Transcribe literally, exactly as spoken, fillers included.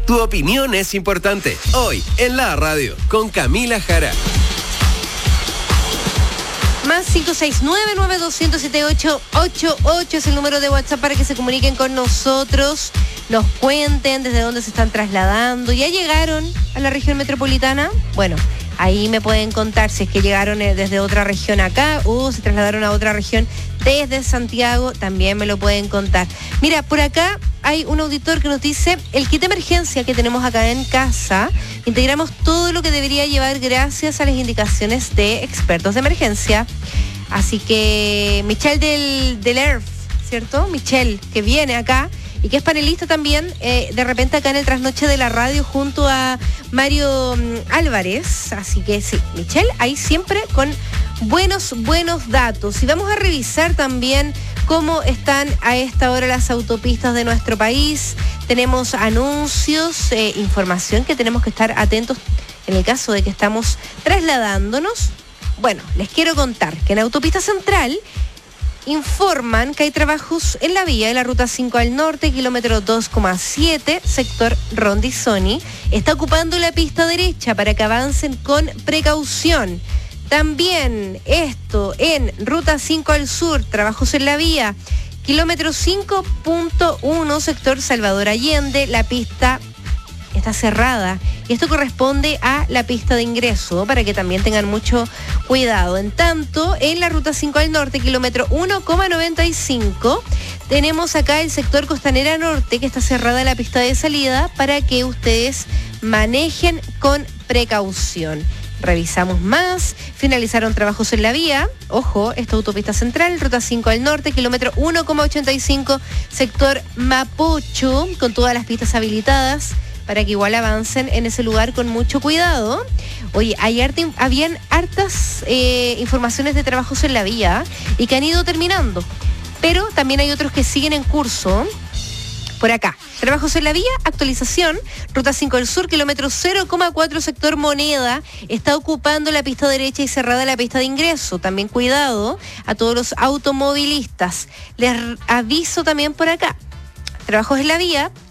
Tu opinión es importante. Hoy, en la radio, con Camila Jara. Más cinco seis nueve, nueve dos cero siete ocho ocho ocho es el número de WhatsApp para que se comuniquen con nosotros, nos cuenten desde dónde se están trasladando. ¿Ya llegaron a la región metropolitana? Bueno, ahí me pueden contar si es que llegaron desde otra región acá o se trasladaron a otra región desde Santiago, también me lo pueden contar. Mira, por acá hay un auditor que nos dice, el kit de emergencia que tenemos acá en casa, integramos todo lo que debería llevar gracias a las indicaciones de expertos de emergencia. Así que Michelle del, del E R F, ¿cierto? Michelle, que viene acá y que es panelista también, eh, de repente acá en el Trasnoche de la Radio junto a Mario um, Álvarez. Así que sí, Michelle, ahí siempre con buenos, buenos datos. Y vamos a revisar también cómo están a esta hora las autopistas de nuestro país. Tenemos anuncios, eh, información que tenemos que estar atentos en el caso de que estamos trasladándonos. Bueno, les quiero contar que en Autopista Central informan que hay trabajos en la vía de la ruta cinco al norte, kilómetro dos coma siete, sector Rondizoni. Está ocupando la pista derecha para que avancen con precaución. También esto en ruta cinco al sur, trabajos en la vía, kilómetro cinco punto uno, sector Salvador Allende, la pista está cerrada. Y esto corresponde a la pista de ingreso, para que también tengan mucho cuidado. En tanto, en la ruta cinco al norte, kilómetro uno coma noventa y cinco, tenemos acá el sector Costanera Norte, que está cerrada la pista de salida, para que ustedes manejen con precaución. Revisamos más, finalizaron trabajos en la vía, ojo, esta autopista central, ruta cinco al norte, kilómetro uno coma ochenta y cinco, sector Mapocho, con todas las pistas habilitadas, para que igual avancen en ese lugar con mucho cuidado. Oye, hay harta, habían hartas eh, informaciones de trabajos en la vía y que han ido terminando, pero también hay otros que siguen en curso. Por acá, trabajos en la vía, actualización, ruta cinco al sur, kilómetro cero coma cuatro, sector Moneda, está ocupando la pista derecha y cerrada la pista de ingreso. También cuidado a todos los automovilistas. Les aviso también por acá, trabajos en la vía,